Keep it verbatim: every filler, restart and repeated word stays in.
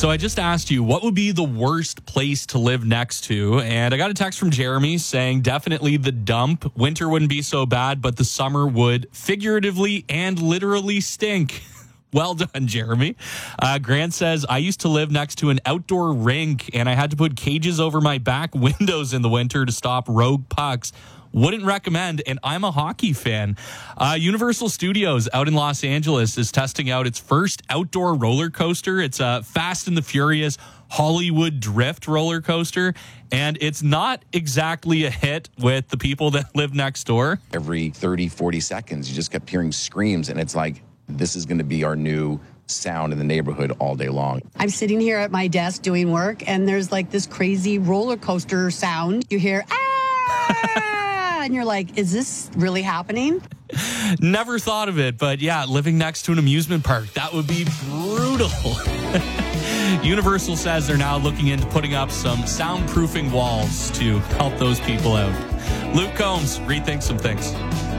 So I just asked you, what would be the worst place to live next to? And I got a text from Jeremy saying definitely the dump. Winter wouldn't be so bad, but the summer would figuratively and literally stink. Well done, Jeremy. Uh, Grant says, I used to live next to an outdoor rink, and I had to put cages over my back windows in the winter to stop rogue pucks. Wouldn't recommend, and I'm a hockey fan. Uh, Universal Studios out in Los Angeles is testing out its first outdoor roller coaster. It's a Fast and the Furious Hollywood Drift roller coaster, and it's not exactly a hit with the people that live next door. Every thirty, forty seconds, you just kept hearing screams, and it's like, this is going to be our new sound in the neighborhood all day long. I'm sitting here at my desk doing work, and there's like this crazy roller coaster sound. You hear, ah! And you're like, is this really happening? Never thought of it, but yeah, living next to an amusement park, that would be brutal. Universal says they're now looking into putting up some soundproofing walls to help those people out. Luke Combs, rethink some things.